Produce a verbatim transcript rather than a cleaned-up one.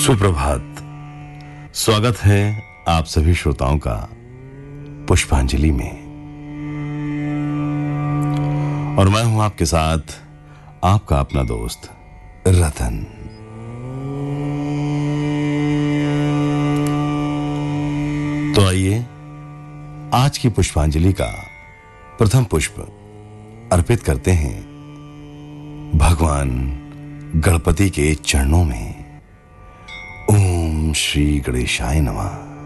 सुप्रभात। स्वागत है आप सभी श्रोताओं का पुष्पांजलि में। और मैं हूं आपके साथ आपका अपना दोस्त रतन। तो आइए आज की पुष्पांजलि का प्रथम पुष्प अर्पित करते हैं भगवान गणपति के चरणों में। ओम श्री गणेशाय नमः।